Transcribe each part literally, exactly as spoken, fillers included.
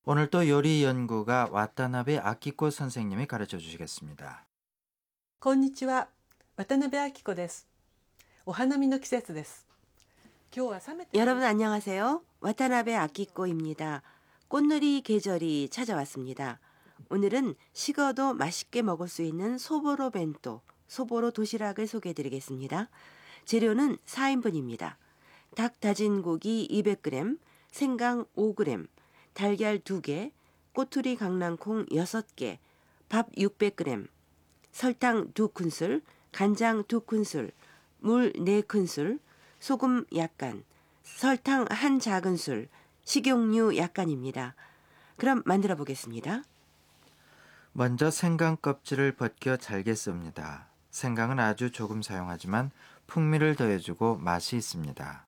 오늘 또 요리 연구가 와타나베 아키코 선생님이 가르쳐 주시겠습니다. こんにちは。渡辺明子です。お花見の季節です。今日は冷めて 여러분 안녕하세요. 와타나베 아키코입니다. 꽃놀이 계절이 찾아왔습니다. 오늘은 식어도 맛있게 먹을 수 있는 소보로 벤또, 소보로 도시락을 소개해드리겠습니다. 재료는 사 인분입니다. 닭 다진 고기 이백 그램, 생강 오 그램, 달걀 두 개, 꼬투리 강낭콩 여섯 개, 밥 육백 그램, 설탕 두 큰술, 간장 두 큰술, 물 네 큰술, 소금 약간, 설탕 한 작은술, 식용유 약간입니다. 그럼 만들어 보겠습니다. 먼저 생강 껍질을 벗겨 잘게 씁니다. 생강은 아주 조금 사용하지만 풍미를 더해주고 맛이 있습니다.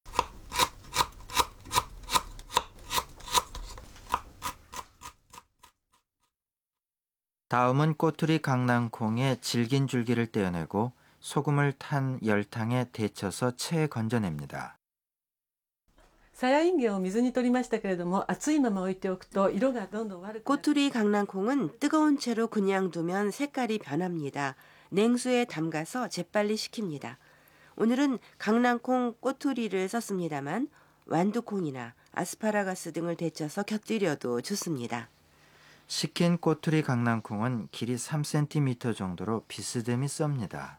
다음은 꼬투리 강낭콩의 질긴 줄기를 떼어내고 소금을 탄 열탕에 데쳐서 체에 건져냅니다. さやいんげんを水に取りましたけれども、熱いまま置いておくと色がどんどん悪くなって 꼬투리 강낭콩은 뜨거운 채로 그냥 두면 색깔이 변합니다. 냉수에 담가서 재빨리 식힙니다. 오늘은 강낭콩 꼬투리를 썼습니다만 완두콩이나 아스파라거스 등을 데쳐서 곁들여도 좋습니다. 식힌 꼬투리 강낭콩은 길이 삼 센티미터 정도로 비스듬히 썹니다.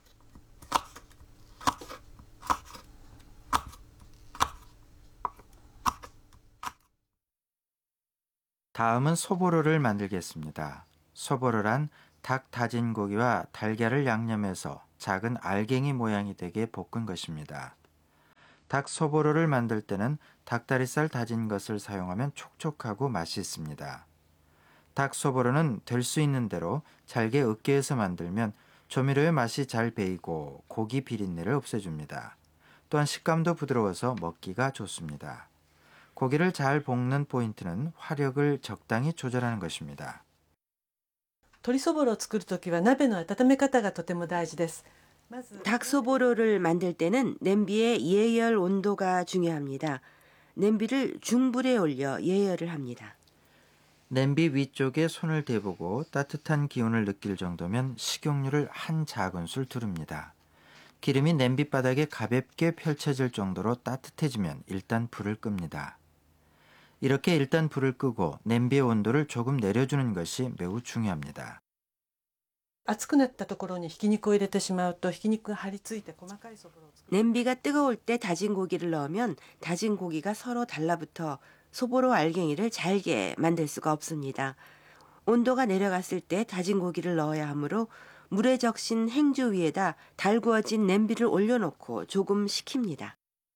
다음은 소보로를 만들겠습니다. 소보로란 닭 다진 고기와 달걀을 양념해서 작은 알갱이 모양이 되게 볶은 것입니다. 닭 소보로를 만들 때는 닭다리살 다진 것을 사용하면 촉촉하고 맛이 있습니다. 닭 소보로는 될 수 있는 대로 잘게 으깨서 만들면 조미료의 맛이 잘 배이고 고기 비린내를 없애줍니다. 또한 식감도 부드러워서 먹기가 좋습니다. 고기를 잘 볶는 포인트는 화력을 적당히 조절하는 것입니다. 鶏そぼろを作るときは鍋の温め方がとても大事です。まず 닭소보로를 만들 때는 냄비의 예열 온도가 중요합니다. 냄비를 중불에 올려 예열을 합니다. 냄비 위쪽에 손을 대보고 따뜻한 기운을 느낄 정도면 식용유를 한 작은술 두릅니다. 기름이 냄비 바닥에 가볍게 펼쳐질 정도로 따뜻해지면 일단 불을 끕니다. 이렇게 일단 불을 끄고 냄비의 온도를 조금 내려주는 것이 매우 중요합니다. 熱くなったところにひき肉を入れてしまうとひき肉が張り付いて細かいそぼろを作る 냄비가 뜨거울 때 다진 고기를 넣으면 다진 고기가 서로 달라붙어 소보로 알갱이를 잘게 만들 수가 없습니다. 온도가 내려갔을 때 다진 고기를 넣어야 하므로 물에 적신 행주 위에다 달구어진 냄비를 올려놓고 조금 식힙니다.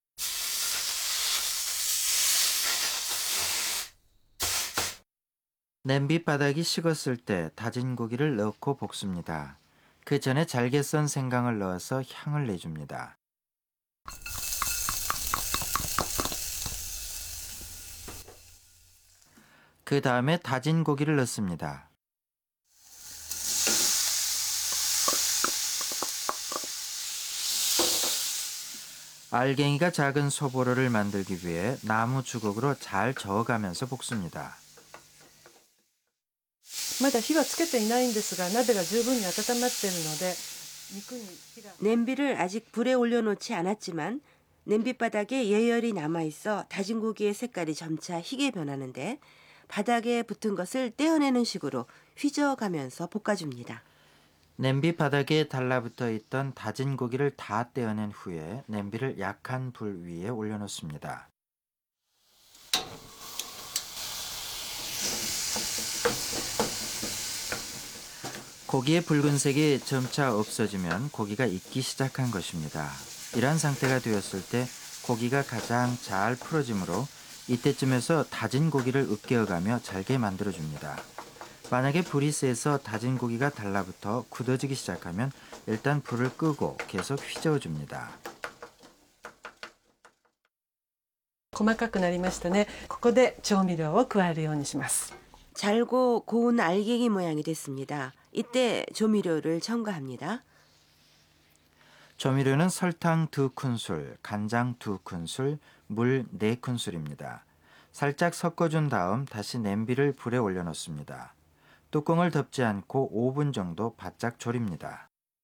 냄비 바닥이 식었을 때 다진 고기를 넣고 볶습니다. 그 전에 잘게 썬 생강을 넣어서 향을 내줍니다. 그 다음에 다진 고기를 넣습니다. 알갱이가 작은 소보로를 만들기 위해 나무 주걱으로 잘 저어가면서 볶습니다. まだ火はつけていないんですが、鍋が十分に温まっているので肉に火が 냄비를 아직 불에 올려놓지 않았지만 냄비 바닥에 예열이 남아있어 다진 고기의 색깔이 점차 희게 변하는데 바닥에 붙은 것을 떼어내는 식으로 휘저어가면서 볶아줍니다. 냄비 바닥에 달라붙어 있던 다진 고기를 다 떼어낸 후에 냄비를 약한 불 위에 올려놓습니다. 고기의 붉은색이 점차 없어지면 고기가 익기 시작한 것입니다. 이런 상태가 되었을 때 고기가 가장 잘 풀어지므로 이때쯤에서 다진 고기를 으깨어가며 잘게 만들어줍니다. 만약에 불이 세서 다진 고기가 달라붙어 굳어지기 시작하면 일단 불을 끄고 계속 휘저어줍니다. 細かくなりましたね。ここで調味料を加えるようにします。 잘고 고운 알갱이 모양이 됐습니다. 이때 조미료를 첨가합니다. 조미료는 설탕 두 큰술, 간장 두 큰술, 물 네 큰술입니다. 살짝 섞어준 다음 다시 냄비를 불에 올려놓습니다. 뚜껑을 덮지 않고 오 분 정도 바짝 졸입니다.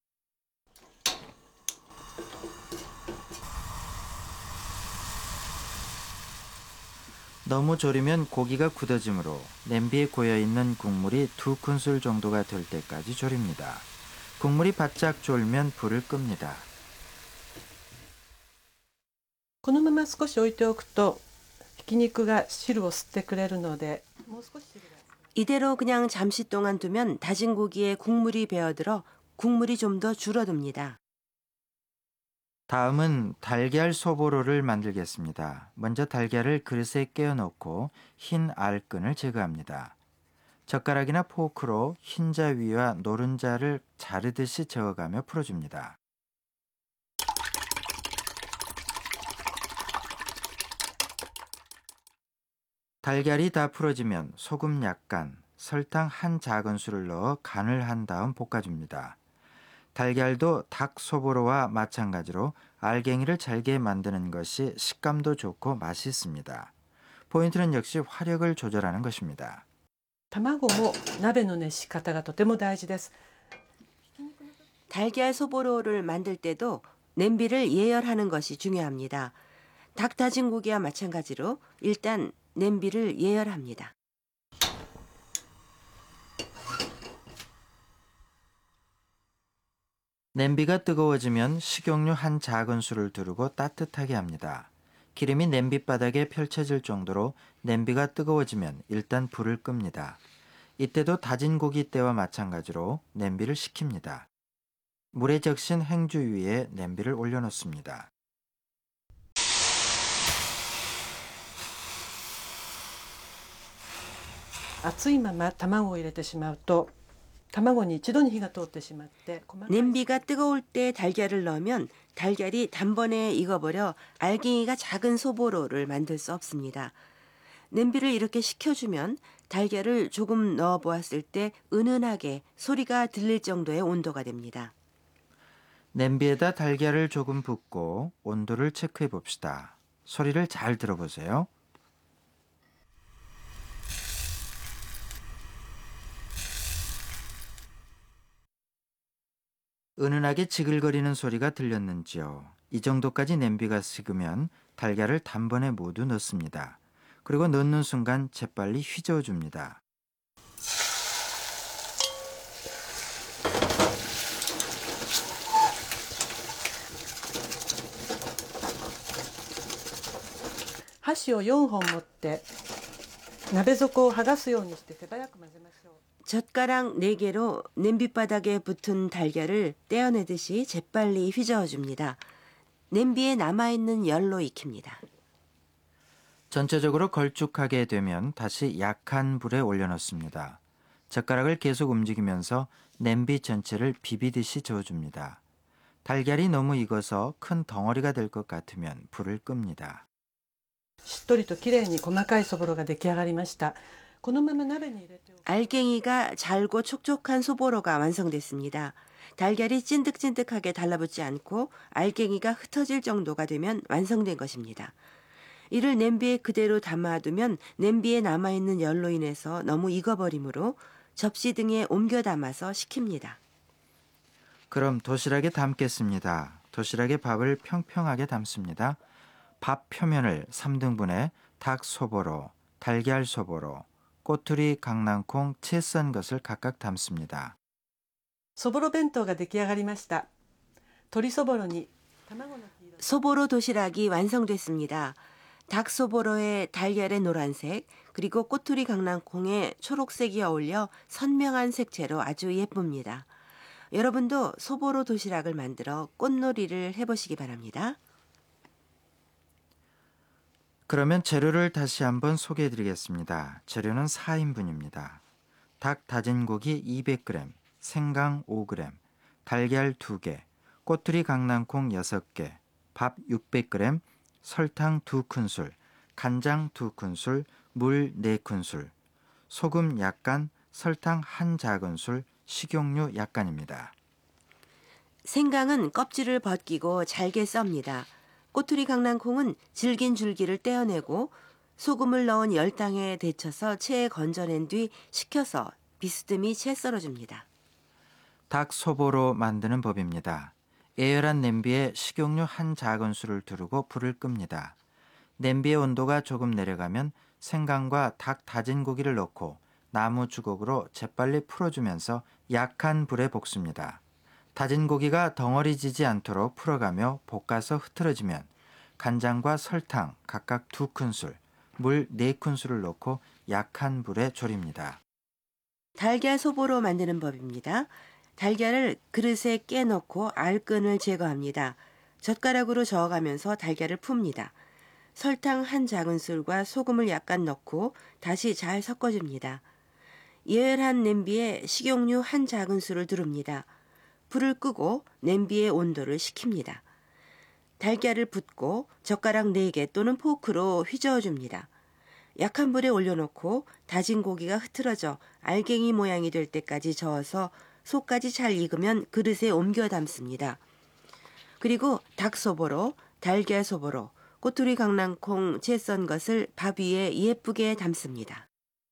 너무 졸이면 고기가 굳어지므로 냄비에 고여있는 국물이 두 큰술 정도가 될 때까지 졸입니다. 국물이 바짝 졸면 불을 끕니다. このまま少し置いておくとひき肉が汁を吸ってくれるので、もう少し汁が 이대로 그냥 잠시 동안 두면 다진 고기에 국물이 배어들어 국물이 좀 더 줄어듭니다. 다음은 달걀 소보로를 만들겠습니다. 먼저 달걀을 그릇에 깨어 넣고 흰 알끈을 제거합니다. 젓가락이나 포크로 흰자 위와 노른자를 자르듯이 저어가며 풀어줍니다. 달걀이 다 풀어지면 소금 약간, 설탕 한 작은술을 넣어 간을 한 다음 볶아줍니다. 달걀도 닭 소보로와 마찬가지로 알갱이를 잘게 만드는 것이 식감도 좋고 맛있습니다. 포인트는 역시 화력을 조절하는 것입니다. 卵も鍋の熱し方がとても大事です。 달걀 소보로를 만들 때도 냄비를 예열하는 것이 중요합니다. 닭 다진 고기와 마찬가지로 일단 냄비를 예열합니다. 냄비가 뜨거워지면 식용유 한 작은술을 두르고 따뜻하게 합니다. 기름이 냄비 바닥에 펼쳐질 정도로 냄비가 뜨거워지면 일단 불을 끕니다. 이때도 다진 고기 때와 마찬가지로 냄비를 식힙니다. 물에 적신 행주 위에 냄비를 올려놓습니다. 아, 熱いまま卵を入れてしまうと卵に一度に火が通ってしまって細かい 냄비가 뜨거울 때 달걀을 넣으면 달걀이 단번에 익어버려 알갱이가 작은 소보로를 만들 수 없습니다. 냄비를 이렇게 식혀주면 달걀을 조금 넣어 보았을 때 은은하게 소리가 들릴 정도의 온도가 됩니다. 냄비에다 달걀을 조금 붓고 온도를 체크해 봅시다. 소리를 잘 들어보세요. 은은하게 지글거리는 소리가 들렸는지요. 이 정도까지 냄비가 식으면 달걀을 단번에 모두 넣습니다. 그리고 넣는 순간 재빨리 휘저어줍니다. 箸をよんほん持って鍋底を剥がすようにして手早く混ぜましょう。 젓가락 네 개로 냄비 바닥에 붙은 달걀을 떼어내듯이 재빨리 휘저어줍니다. 냄비에 남아있는 열로 익힙니다. 전체적으로 걸쭉하게 되면 다시 약한 불에 올려놓습니다. 젓가락을 계속 움직이면서 냄비 전체를 비비듯이 저어줍니다. 달걀이 너무 익어서 큰 덩어리가 될 것 같으면 불을 끕니다. しっとりときれいに細かいそぼろが出来上がりました。このまま鍋に入れておく 알갱이가 잘고 촉촉한 소보로가 완성됐습니다. 달걀이 찐득찐득하게 달라붙지 않고 알갱이가 흩어질 정도가 되면 완성된 것입니다. 이를 냄비에 그대로 담아두면 냄비에 남아있는 열로 인해서 너무 익어버리므로 접시 등에 옮겨 담아서 식힙니다. 그럼 도시락에 담겠습니다. 도시락에 밥을 평평하게 담습니다. 밥 표면을 삼 등분해 닭 소보로, 달걀 소보로, 꼬투리, 강낭콩, 채 썬 것을 각각 담습니다. そぼろ弁当が出来上がりました。鶏そぼろに卵の黄色 소보로 도시락이 완성됐습니다. 닭 소보로에 달걀의 노란색, 그리고 꼬투리 강낭콩의 초록색이 어울려 선명한 색채로 아주 예쁩니다. 여러분도 소보로 도시락을 만들어 꽃놀이를 해보시기 바랍니다. 그러면 재료를 다시 한번 소개해 드리겠습니다. 재료는 사 인분입니다. 닭 다진 고기 이백 그램, 생강 오 그램, 달걀 두 개, 꼬투리 강낭콩 여섯 개, 밥 육백 그램, 설탕 두 큰술, 간장 두 큰술, 물 네 큰술, 소금 약간, 설탕 한 작은술, 식용유 약간입니다. 생강은 껍질을 벗기고 잘게 썹니다. 꼬투리 강낭콩은 질긴 줄기를 떼어내고 소금을 넣은 열당에 데쳐서 체에 건져낸 뒤 식혀서 비스듬히 채 썰어줍니다. 닭 소보로 만드는 법입니다. 예열한 냄비에 식용유 한 작은술을 두르고 불을 끕니다. 냄비의 온도가 조금 내려가면 생강과 닭 다진 고기를 넣고 나무 주걱으로 재빨리 풀어주면서 약한 불에 볶습니다. 다진 고기가 덩어리지지 않도록 풀어가며 볶아서 흐트러지면 간장과 설탕 각각 두 큰술, 물 네 큰술을 넣고 약한 불에 졸입니다. 달걀 소보로 만드는 법입니다. 달걀을 그릇에 깨 넣고 알끈을 제거합니다. 젓가락으로 저어가면서 달걀을 풉니다. 설탕 한 작은술과 소금을 약간 넣고 다시 잘 섞어줍니다. 예열한 냄비에 식용유 한 작은술을 두릅니다. 불을 끄고 냄비의 온도를 식힙니다. 달걀을 붓고 젓가락 네 개 또는 포크로 휘저어줍니다. 약한 불에 올려놓고 다진 고기가 흐트러져 알갱이 모양이 될 때까지 저어서 속까지 잘 익으면 그릇에 옮겨 담습니다. 그리고 닭소보로, 달걀 소보로, 꼬투리 강낭콩 채 썬 것을 밥 위에 예쁘게 담습니다.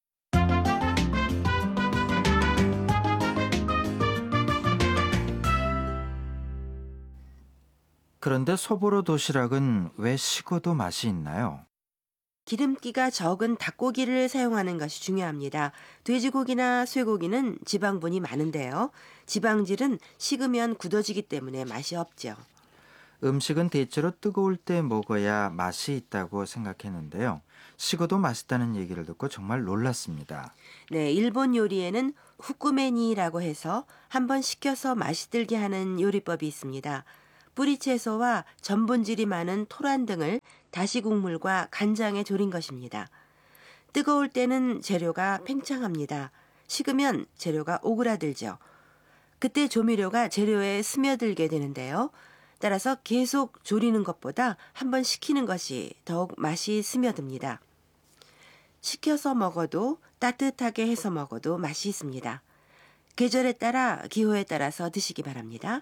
그런데 소보로 도시락은 왜 식어도 맛이 있나요? 기름기가 적은 닭고기를 사용하는 것이 중요합니다. 돼지고기나 쇠고기는 지방분이 많은데요. 지방질은 식으면 굳어지기 때문에 맛이 없죠. 음식은 대체로 뜨거울 때 먹어야 맛이 있다고 생각했는데요. 식어도 맛있다는 얘기를 듣고 정말 놀랐습니다. 네, 일본 요리에는 후쿠메니라고 해서 한번 식혀서 맛이 들게 하는 요리법이 있습니다. 뿌리채소와 전분질이 많은 토란 등을 다시 국물과 간장에 졸인 것입니다. 뜨거울 때는 재료가 팽창합니다. 식으면 재료가 오그라들죠. 그때 조미료가 재료에 스며들게 되는데요. 따라서 계속 졸이는 것보다 한번 식히는 것이 더욱 맛이 스며듭니다. 식혀서 먹어도 따뜻하게 해서 먹어도 맛이 있습니다. 계절에 따라 기호에 따라서 드시기 바랍니다.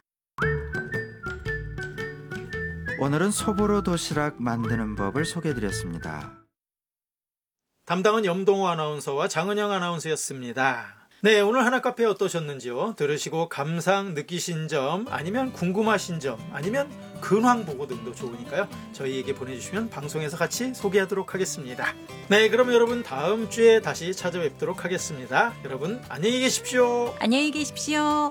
오늘은 소보로 도시락 만드는 법을 소개해드렸습니다. 담당은 염동호 아나운서와 장은영 아나운서였습니다. 네, 오늘 하나카페 어떠셨는지요? 들으시고 감상 느끼신 점, 아니면 궁금하신 점, 아니면 근황 보고 등도 좋으니까요. 저희에게 보내주시면 방송에서 같이 소개하도록 하겠습니다. 네, 그럼 여러분 다음 주에 다시 찾아뵙도록 하겠습니다. 여러분 안녕히 계십시오. 안녕히 계십시오.